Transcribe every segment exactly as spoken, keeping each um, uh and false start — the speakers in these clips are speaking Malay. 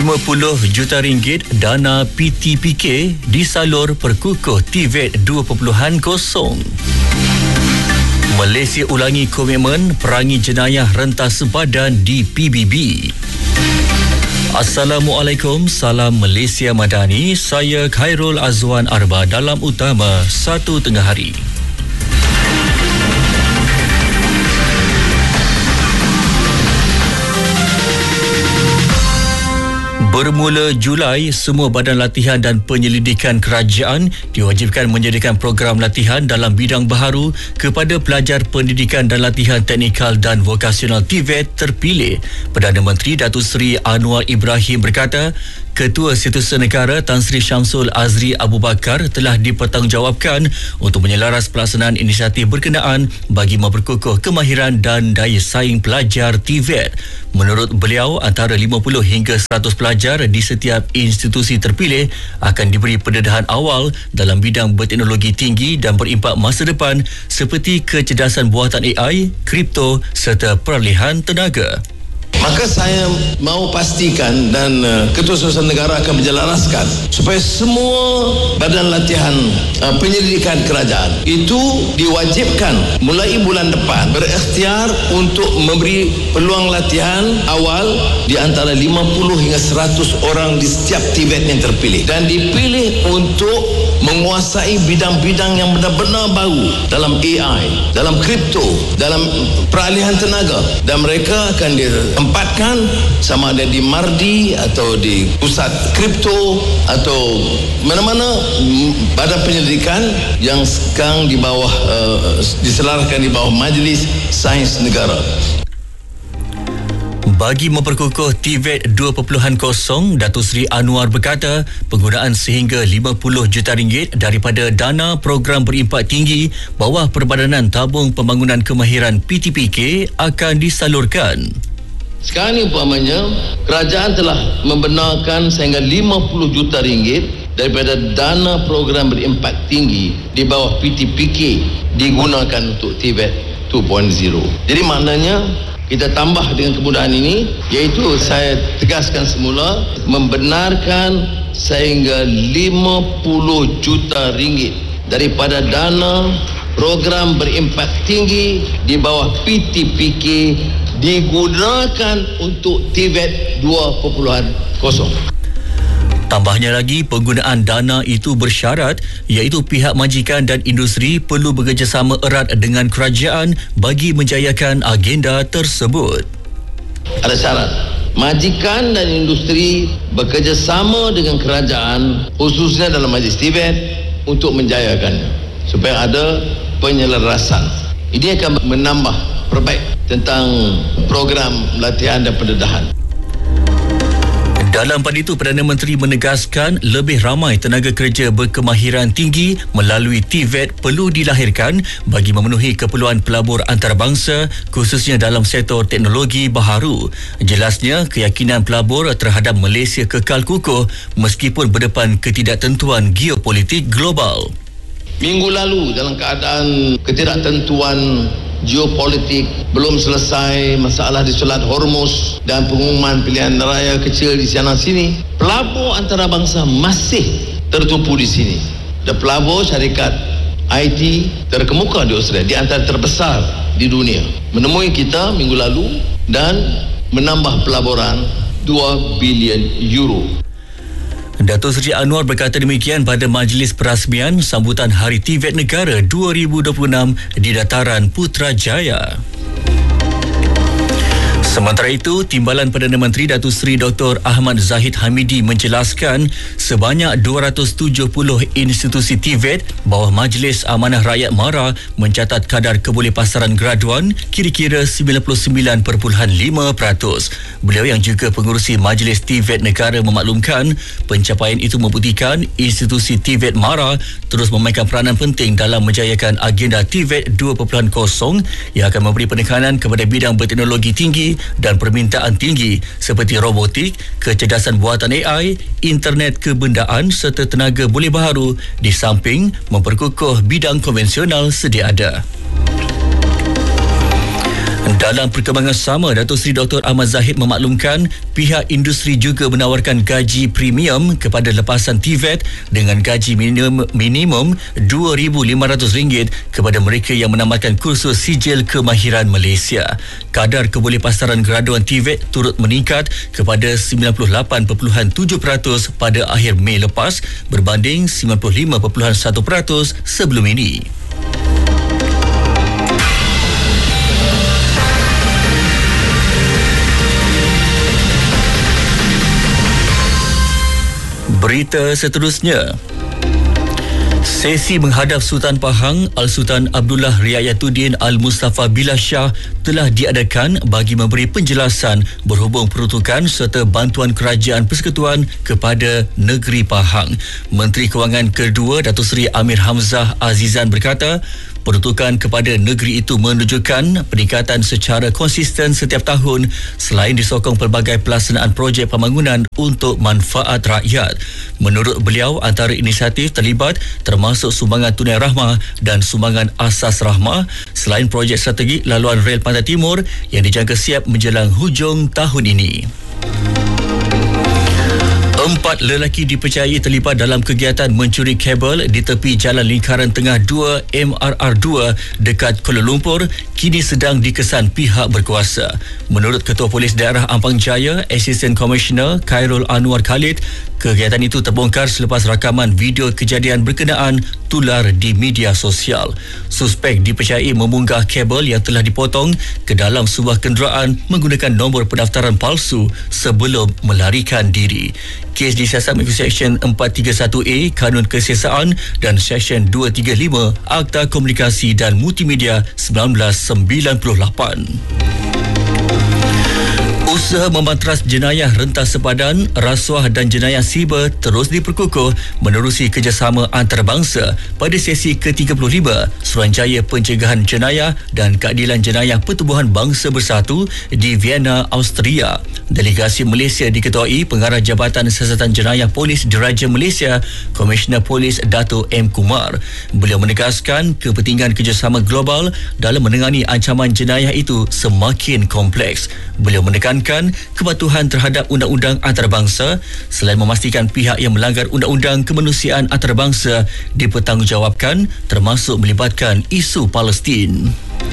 lima puluh juta ringgit dana P T P K disalur perkukuh T V E T dua titik kosong. Malaysia ulangi komitmen perangi jenayah rentas sempadan di P B B. Assalamualaikum, salam Malaysia Madani. Saya Khairul Azwan Arba dalam utama satu tengah hari. Bermula Julai, semua badan latihan dan penyelidikan kerajaan diwajibkan menyediakan program latihan dalam bidang baharu kepada pelajar pendidikan dan latihan teknikal dan vokasional T V E T terpilih. Perdana Menteri Datuk Seri Anwar Ibrahim berkata, Ketua Setiausaha Negara Tan Sri Syamsul Azri Abu Bakar telah dipertanggungjawabkan untuk menyelaras pelaksanaan inisiatif berkenaan bagi memperkukuh kemahiran dan daya saing pelajar T V E T. Menurut beliau, antara lima puluh hingga seratus pelajar di setiap institusi terpilih akan diberi pendedahan awal dalam bidang berteknologi tinggi dan berimpak masa depan seperti kecerdasan buatan A I, kripto serta peralihan tenaga. Maka saya mau pastikan dan uh, Ketua Setiausaha Negara akan menjelaskan supaya semua badan latihan uh, penyelidikan kerajaan itu diwajibkan mulai bulan depan berikhtiar untuk memberi peluang latihan awal di antara lima puluh hingga seratus orang di setiap T V E T yang terpilih dan dipilih untuk menguasai bidang-bidang yang benar-benar baru dalam A I, dalam kripto, dalam peralihan tenaga, dan mereka akan ditempatkan sama ada di Mardi atau di pusat kripto atau mana-mana badan penyelidikan yang sekarang di bawah uh, diselaraskan di bawah Majlis Sains Negara. Bagi memperkukuh T V E T dua titik kosong, Datuk Seri Anwar berkata penggunaan sehingga lima puluh juta ringgit daripada dana program berimpak tinggi bawah Perbadanan Tabung Pembangunan Kemahiran P T P K akan disalurkan. Sekarang ini umpamanya kerajaan telah membenarkan sehingga lima puluh juta ringgit daripada dana program berimpak tinggi di bawah P T P K digunakan untuk T V E T dua titik kosong. Jadi maknanya kita tambah dengan kemudahan ini, iaitu saya tegaskan semula membenarkan sehingga lima puluh juta ringgit daripada dana program berimpak tinggi di bawah P T P K digunakan untuk T V E T dua titik kosong. Tambahnya lagi, penggunaan dana itu bersyarat iaitu pihak majikan dan industri perlu bekerjasama erat dengan kerajaan bagi menjayakan agenda tersebut. Ada syarat. Majikan dan industri bekerjasama dengan kerajaan khususnya dalam majlis T V E T untuk menjayakannya supaya ada penyelarasan. Ini akan menambah perbaik tentang program latihan dan pendedahan. Dalam pada itu, Perdana Menteri menegaskan lebih ramai tenaga kerja berkemahiran tinggi melalui T V E T perlu dilahirkan bagi memenuhi keperluan pelabur antarabangsa khususnya dalam sektor teknologi baharu. Jelasnya, keyakinan pelabur terhadap Malaysia kekal kukuh meskipun berdepan ketidaktentuan geopolitik global. Minggu lalu dalam keadaan ketidaktentuan geopolitik, belum selesai masalah di Selat Hormuz dan pengumuman pilihan raya kecil di sana sini, pelabur antarabangsa masih tertumpu di sini. Dan pelabur syarikat I T terkemuka di Australia, di antara terbesar di dunia, menemui kita minggu lalu dan menambah pelaburan dua bilion euro. Datuk Seri Anwar berkata demikian pada majlis perasmian sambutan Hari T V E T Negara dua ribu dua puluh enam di Dataran Putrajaya. Sementara itu, Timbalan Perdana Menteri Datuk Seri Doktor Ahmad Zahid Hamidi menjelaskan sebanyak dua ratus tujuh puluh institusi T V E T bawah Majlis Amanah Rakyat MARA mencatat kadar kebolehpasaran graduan kira-kira sembilan puluh sembilan perpuluhan lima peratus. Beliau yang juga pengurusi Majlis T V E T Negara memaklumkan pencapaian itu membuktikan institusi T V E T MARA terus memainkan peranan penting dalam menjayakan agenda T V E T dua titik kosong yang akan memberi penekanan kepada bidang berteknologi tinggi dan permintaan tinggi seperti robotik, kecerdasan buatan A I, internet kebendaan serta tenaga boleh baharu di samping memperkukuh bidang konvensional sedia ada. Dalam perkembangan sama, Datuk Seri Doktor Ahmad Zahid memaklumkan pihak industri juga menawarkan gaji premium kepada lepasan T V E T dengan gaji minimum, minimum dua ribu lima ratus ringgit kepada mereka yang menamatkan kursus sijil kemahiran Malaysia. Kadar kebolehpasaran graduan T V E T turut meningkat kepada sembilan puluh lapan perpuluhan tujuh peratus pada akhir Mei lepas berbanding sembilan puluh lima perpuluhan satu peratus sebelum ini. Berita seterusnya. Sesi menghadap Sultan Pahang Al-Sultan Abdullah Riayatuddin Al-Mustafa Billah Shah telah diadakan bagi memberi penjelasan berhubung peruntukan serta bantuan kerajaan persekutuan kepada negeri Pahang. Menteri Kewangan kedua Datuk Seri Amir Hamzah Azizan berkata, peruntukan kepada negeri itu menunjukkan peningkatan secara konsisten setiap tahun selain disokong pelbagai pelaksanaan projek pembangunan untuk manfaat rakyat. Menurut beliau, antara inisiatif terlibat termasuk sumbangan tunai rahmah dan sumbangan asas rahmah selain projek strategik laluan rel Pantai Timur yang dijangka siap menjelang hujung tahun ini. Empat lelaki dipercayai terlibat dalam kegiatan mencuri kabel di tepi Jalan Lingkaran Tengah dua M R R dua dekat Kuala Lumpur kini sedang dikesan pihak berkuasa. Menurut Ketua Polis Daerah Ampang Jaya, Assistant Commissioner Khairul Anwar Khalid, kegiatan itu terbongkar selepas rakaman video kejadian berkenaan tular di media sosial. Suspek dipercayai memunggah kabel yang telah dipotong ke dalam sebuah kenderaan menggunakan nombor pendaftaran palsu sebelum melarikan diri. Kes disiasat mengikut Seksyen empat tiga satu A Kanun Kesiasaan dan Seksyen dua tiga lima Akta Komunikasi dan Multimedia seribu sembilan ratus sembilan puluh lapan. Usaha membantras jenayah rentas sepadan, rasuah dan jenayah siber terus diperkukuh menerusi kerjasama antarabangsa pada sesi ke tiga puluh lima Suruhanjaya Pencegahan Jenayah dan Keadilan Jenayah Pertubuhan Bangsa Bersatu di Vienna, Austria. Delegasi Malaysia diketuai Pengarah Jabatan Siasatan Jenayah Polis Diraja Malaysia, Komisioner Polis Dato' M. Kumar. Beliau menegaskan kepentingan kerjasama global dalam menangani ancaman jenayah itu semakin kompleks. Beliau menekankan kepatuhan terhadap undang-undang antarabangsa selain memastikan pihak yang melanggar undang-undang kemanusiaan antarabangsa dipertanggungjawabkan termasuk melibatkan isu Palestin.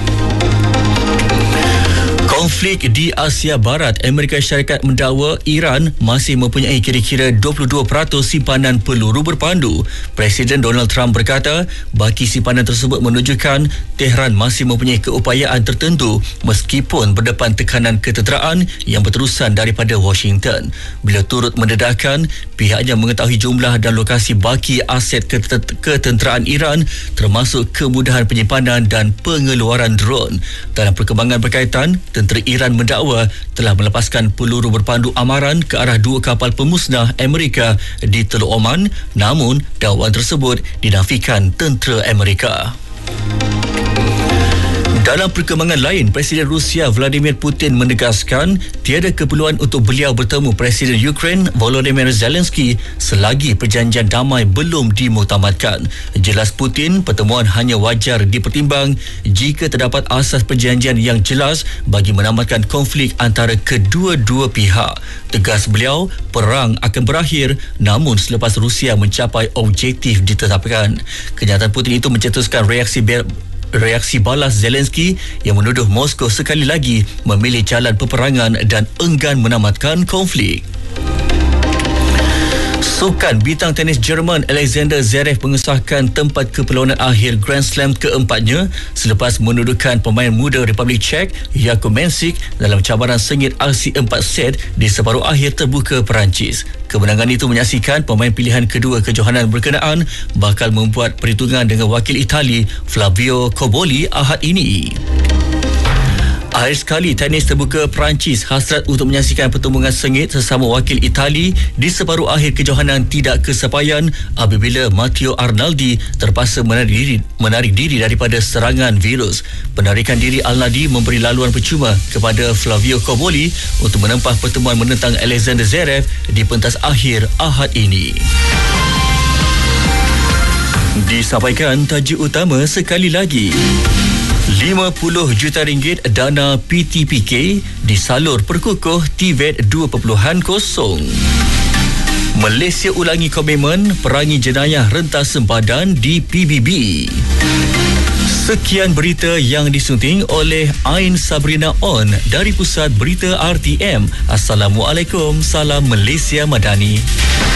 Konflik di Asia Barat, Amerika Syarikat mendakwa Iran masih mempunyai kira-kira dua puluh dua peratus simpanan peluru berpandu. Presiden Donald Trump berkata, baki simpanan tersebut menunjukkan Tehran masih mempunyai keupayaan tertentu meskipun berdepan tekanan ketederaan yang berterusan daripada Washington. Beliau turut mendedahkan pihaknya mengetahui jumlah dan lokasi baki aset ketenteraan Iran termasuk kemudahan penyimpanan dan pengeluaran drone. Dalam perkembangan berkaitan, tentera Iran mendakwa telah melepaskan peluru berpandu amaran ke arah dua kapal pemusnah Amerika di Teluk Oman, namun dakwaan tersebut dinafikan tentera Amerika. Dalam perkembangan lain, Presiden Rusia Vladimir Putin menegaskan tiada keperluan untuk beliau bertemu Presiden Ukraine Volodymyr Zelensky selagi perjanjian damai belum dimuktamadkan. Jelas Putin, pertemuan hanya wajar dipertimbang jika terdapat asas perjanjian yang jelas bagi menamatkan konflik antara kedua-dua pihak. Tegas beliau, perang akan berakhir namun selepas Rusia mencapai objektif ditetapkan. Kenyataan Putin itu mencetuskan reaksi ber- reaksi balas Zelensky yang menuduh Moskow sekali lagi memilih jalan peperangan dan enggan menamatkan konflik. Sukan bintang tenis Jerman Alexander Zverev mengesahkan tempat keperlawanan akhir Grand Slam keempatnya selepas menundukkan pemain muda Republik Czech Jakub Mensik dalam cabaran sengit aksi empat set di separuh akhir terbuka Perancis. Kemenangan itu menyaksikan pemain pilihan kedua kejohanan berkenaan bakal membuat perhitungan dengan wakil Itali Flavio Cobolli Ahad ini. Akhir sekali, tenis terbuka Perancis hasrat untuk menyaksikan pertembungan sengit sesama wakil Itali di separuh akhir kejohanan tidak kesepayan apabila Matteo Arnaldi terpaksa menarik diri, menarik diri daripada serangan virus. Penarikan diri Arnaldi memberi laluan percuma kepada Flavio Cobolli untuk menempah pertemuan menentang Alexander Zverev di pentas akhir Ahad ini. Disampaikan tajuk utama sekali lagi. lima puluh juta ringgit dana P T P K disalur perkukuh T V E T dua titik kosong. Malaysia ulangi komitmen perangi jenayah rentas sempadan di P B B. Sekian berita yang disunting oleh Ain Sabrina On dari Pusat Berita R T M. Assalamualaikum, salam Malaysia Madani.